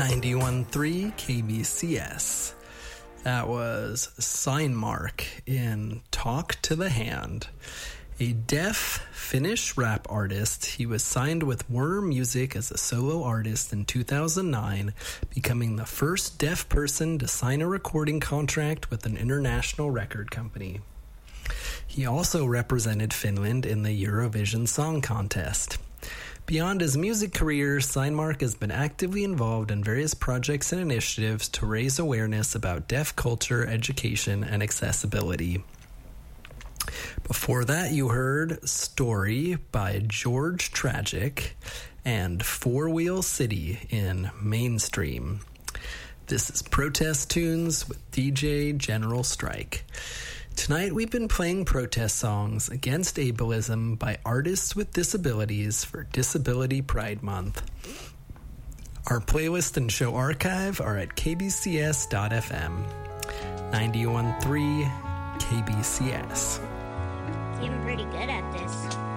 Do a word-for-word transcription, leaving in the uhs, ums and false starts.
ninety-one point three K B C S. That was Signmark in Talk to the Hand. A deaf Finnish rap artist, he was signed with Warner Music as a solo artist in two thousand nine, becoming the first deaf person to sign a recording contract with an international record company. He also represented Finland in the Eurovision Song Contest. Beyond his music career, Signmark has been actively involved in various projects and initiatives to raise awareness about deaf culture, education, and accessibility. Before that, you heard Story by George Tragic and Four Wheel City in Mainstream. This is Protest Tunes with D J General Strike. Tonight we've been playing protest songs against ableism by artists with disabilities for Disability Pride Month. Our playlist and show archive are at k b c s dot f m. ninety-one point three K B C S. I'm pretty good at this.